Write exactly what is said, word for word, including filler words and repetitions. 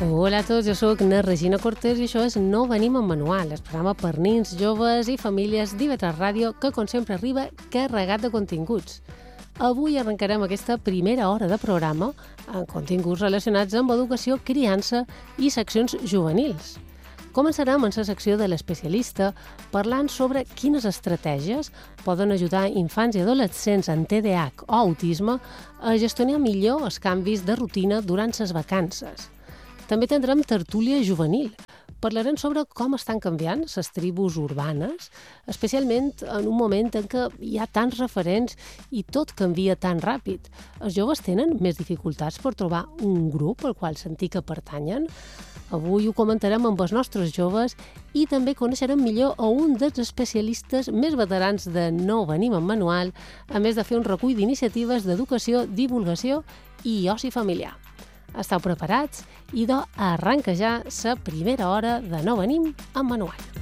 Hola a tots, jo sóc na Regina Cortés i això és No venim amb manual, el programa per nins, joves i famílies d'I V tres Ràdio que, com sempre, arriba carregat de continguts. Avui arrencarem aquesta primera hora de programa amb continguts relacionats amb educació, criança i seccions juvenils. Començarem en la secció de l'especialista parlant sobre quines estratègies poden ajudar infants i adolescents amb T D A H o autisme a gestionar millor els canvis de rutina durant les vacances. També tindrem tertúlia juvenil. Parlarem sobre com estan canviant les tribus urbanes, especialment en un moment en què hi ha tants referents i tot canvia tan ràpid. Els joves tenen més dificultats per trobar un grup al qual sentir que pertanyen. Avui ho comentarem amb els nostres joves i també coneixerem millor a un dels especialistes més veterans de No venim amb manual, a més de fer un recull d'iniciatives d'educació, divulgació i oci familiar. Esteu preparats? Idò arranca ja la primera hora de No venim amb manual.